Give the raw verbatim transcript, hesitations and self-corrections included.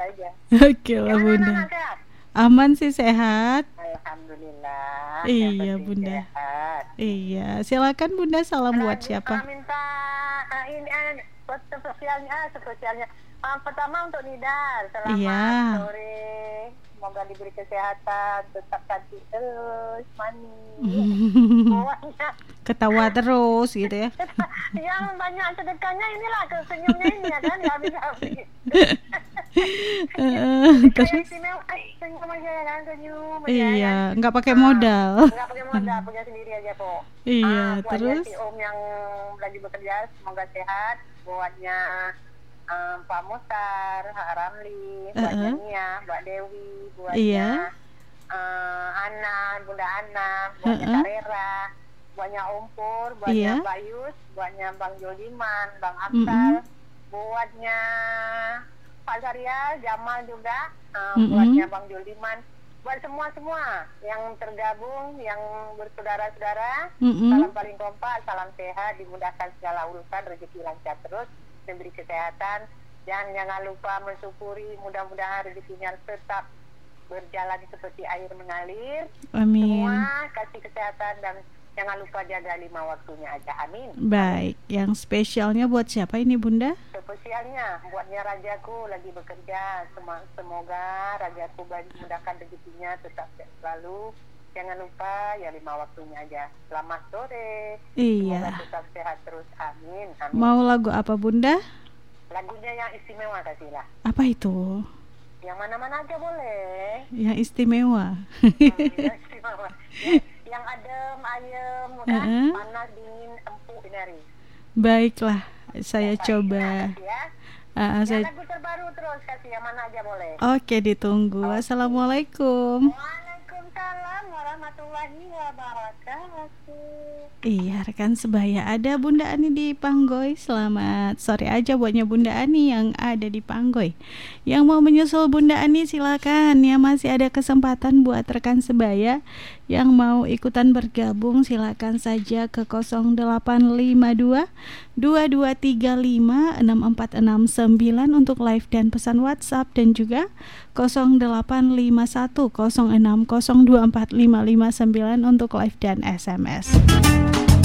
saja. Oke lah Gimana Bunda. anak sehat? Aman sih, sehat. Alhamdulillah. Iya yang penting Bunda. sehat. Iya, silakan Bunda, salam buat Lagi, siapa? ah, minta ah, ini ah, buat spesialnya, spesialnya. Ah, pertama untuk Nidar, selamat Iya. sore. Semoga diberi kesehatan, tetap cantik terus, manis. Bawahnya Ketawa terus gitu ya. yang banyak sedekahnya inilah senyumnya ini ya kan, nggak habis-habis. Eh, Kayak terus istimewa, eh, senyum aja ya kan, senyum aja ya kan. iya, nggak pakai Ah, modal. nggak pakai modal, punya sendiri aja kok. Iya, Ah, buatnya terus si Om yang lagi bekerja semoga sehat, buatnya um, Pak Mustar, Pak Ramli, buatnya Uh-uh. Nia, Mbak Dewi, buatnya Iya. uh, Ana, Bunda Ana, buatnya Uh-uh. Karera, buatnya Om Pur, buatnya Iya. Mbak Yus, buatnya Bang Jodiman, Bang Mm-mm. Aftal, buatnya Pak Zaria, Jamal juga, uh, Mm-mm. buatnya Bang Jodiman, buat semua-semua yang tergabung, yang bersaudara-saudara, Mm-mm. salam paling kompak, salam sehat, dimudahkan segala urusan, rezeki lancar terus, diberi kesehatan, dan jangan lupa mensyukuri, mudah-mudahan rezekinya tetap berjalan seperti air mengalir. Amin. Semua kasih kesehatan dan jangan lupa jaga lima waktunya aja, amin. Baik, yang spesialnya buat siapa ini Bunda? Spesialnya buatnya rajaku lagi bekerja, Sem- semoga rajaku mudahkan rezekinya tetap selalu. Jangan lupa ya lima waktunya aja. Selamat sore. Iya. Semoga tetap sehat terus, amin. Amin. Mau lagu apa Bunda? Lagunya yang istimewa kasihlah. Apa itu? Yang mana-mana aja boleh. Yang istimewa. Hmm, yang istimewa. Ya, yang adem, ayem, kan? Uh-uh. Panas, dingin, empuk, binari. Baiklah, saya Baik, coba. kasih ya. Ah, Yang saya... lagu terbaru terus kasih yang mana aja boleh. Oke, ditunggu. Assalamualaikum. Waalaikumsalam warahmatullahi wabarakatuh. Iya, rekan sebaya, ada Bunda Ani di Panggoy. Selamat sore aja buatnya Bunda Ani yang ada di Panggoy. Yang mau menyusul Bunda Ani silakan ya, masih ada kesempatan buat rekan sebaya yang mau ikutan bergabung, silakan saja ke nol delapan lima dua dua dua tiga lima enam empat enam sembilan untuk live dan pesan WhatsApp, dan juga nol delapan lima satu nol enam nol dua empat lima lima sembilan untuk live dan S M S.